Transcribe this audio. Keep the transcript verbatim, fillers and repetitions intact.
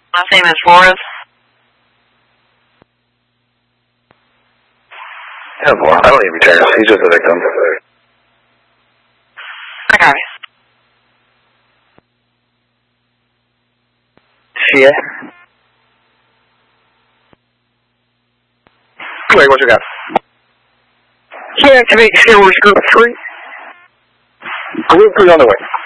Last name is Flores. Yeah, well, I don't need returns. He's just a victim. I got it. Yeah. Wait, what you got? He activates Steelers Group three. Group three on the way.